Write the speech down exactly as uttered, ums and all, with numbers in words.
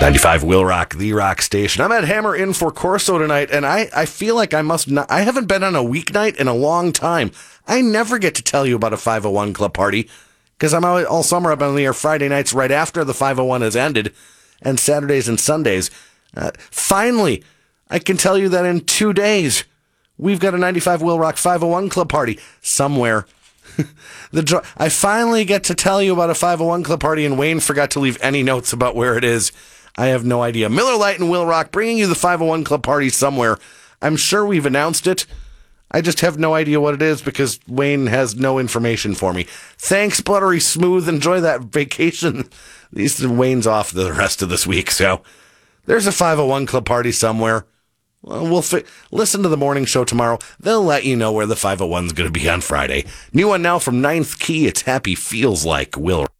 ninety-five Will Rock, the rock station. I'm at Hammer in for Corso tonight, and I, I feel like I must not, I haven't been on a weeknight in a long time. I never get to tell you about a five oh one Club party, because I'm out all summer. I've been on the air Friday nights right after the five oh one has ended, and Saturdays and Sundays. Uh, finally, I can tell you that in two days, we've got a ninety-five Will Rock five oh one Club party somewhere. the dr- I finally get to tell you about a five oh one Club party, and Wayne forgot to leave any notes about where it is. I have no idea. Miller Lite and Will Rock bringing you the five oh one Club party somewhere. I'm sure we've announced it. I just have no idea what it is because Wayne has no information for me. Thanks, Buttery Smooth. Enjoy that vacation. These Wayne's off the rest of this week, so there's a five oh one Club party somewhere. Well, we'll fi- listen to the morning show tomorrow. They'll let you know where the five oh one's going to be on Friday. New one now from Ninth Key. It's Happy Feels Like Will.